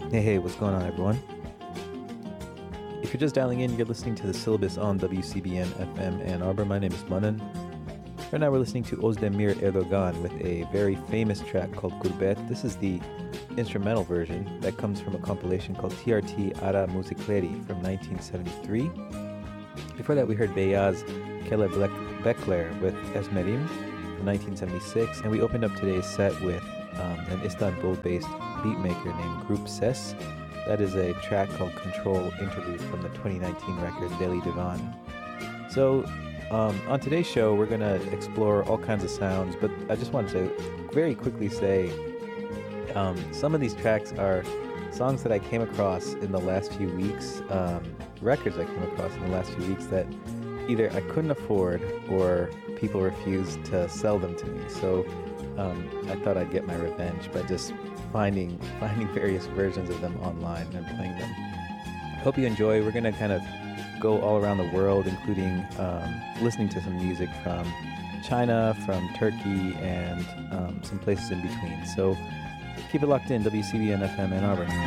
Hey, what's going on, everyone? If you're just dialing in, you're listening to the syllabus on WCBN FM Ann Arbor. My name is Manan. Right now, we're listening to Ozdemir Erdogan with a very famous track called Gurbet. This is the instrumental version that comes from a compilation called TRT Ara Musikleri from 1973. Before that, we heard Beyaz Kele Bekler with Esmerim from 1976, and we opened up today's set with an Istanbul-based beatmaker named Group Ses. That is a track called Control Interlude from the 2019 record Deli Divan. So on today's show, we're going to explore all kinds of sounds, but I just wanted to very quickly say some of these tracks are songs that I came across in the last few weeks, records I came across in the last few weeks that either I couldn't afford or people refused to sell them to me. So I thought I'd get my revenge by just finding various versions of them online and playing them. I hope you enjoy. We're going to kind of go all around the world, including listening to some music from China, from Turkey, and some places in between. So keep it locked in, WCBN FM Ann Arbor.